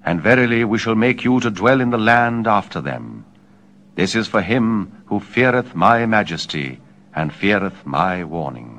and verily we shall make you to dwell in the land after them. This is for him who feareth my majesty, and feareth my warning.